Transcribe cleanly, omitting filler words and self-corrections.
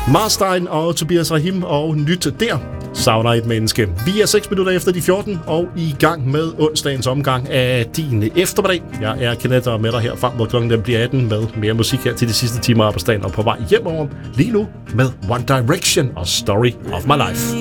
Marstein og Tobias Rahim og nyt der savner et menneske. Vi er 6 minutter efter de 14 og i gang med onsdagens omgang af din eftermiddag. Jeg er Kenneth og med dig her frem mod klokken den bliver 18 med mere musik her til de sidste timer af arbejdsdagen og på vej hjemover lige nu med One Direction og Story of My Life.